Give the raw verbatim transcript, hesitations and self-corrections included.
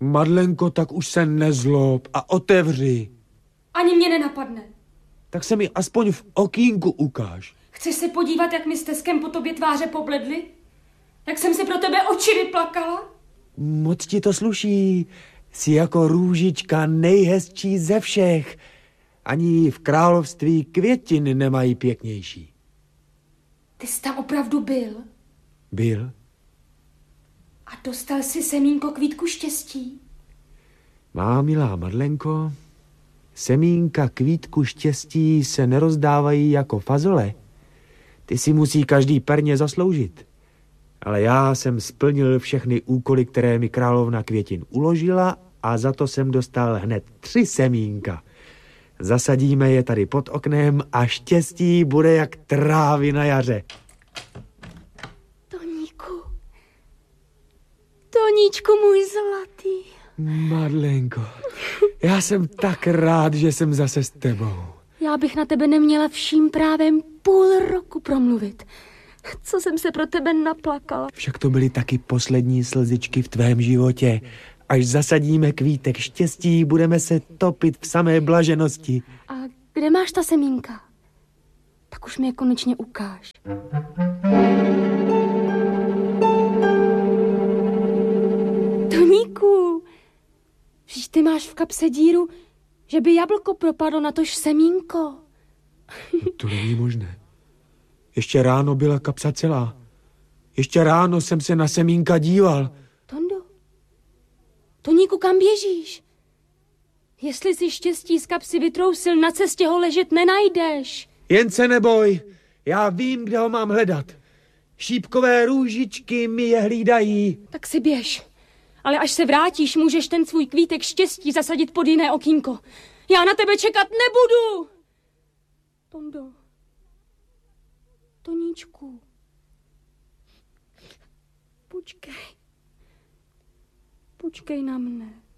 Madlenko, tak už se nezlob a otevři. Ani mě nenapadne. Tak se mi aspoň v okýnku ukáž. Chceš se podívat, jak mi s Teskem po tobě tváře pobledly? Jak jsem si pro tebe oči vyplakala? Moc ti to sluší. Jsi jako růžička nejhezčí ze všech. Ani v království květiny nemají pěknější. Ty jsi tam opravdu byl? Byl. A dostal jsi semínko kvítku štěstí? Má milá Madlenko, semínka kvítku štěstí se nerozdávají jako fazole. Ty si musí každý perně zasloužit. Ale já jsem splnil všechny úkoly, které mi královna květin uložila a za to jsem dostal hned tři semínka. Zasadíme je tady pod oknem a štěstí bude jak trávy na jaře. Toníku, Toníčku můj zlatý. Madlenko, já jsem tak rád, že jsem zase s tebou. Já bych na tebe neměla vším právem půl roku promluvit. Co jsem se pro tebe naplakala. Však to byly taky poslední slzičky v tvém životě. Až zasadíme kvítek štěstí, budeme se topit v samé blaženosti. A kde máš ta semínka? Tak už mi je konečně ukáž. Toníku, vždyť ty máš v kapse díru, že by jablko propadlo na tož semínko. To není možné. Ještě ráno byla kapsa celá. Ještě ráno jsem se na semínka díval. Tondo, Toníku, kam běžíš? Jestli si štěstí z kapsy vytrousil, na cestě ho ležet nenajdeš. Jen se neboj, já vím, kde ho mám hledat. Šípkové růžičky mi je hlídají. Tak si běž. Ale až se vrátíš, můžeš ten svůj kvítek štěstí zasadit pod jiné okýnko. Já na tebe čekat nebudu. Tondo. Toníčku. Počkej. Počkej na mne.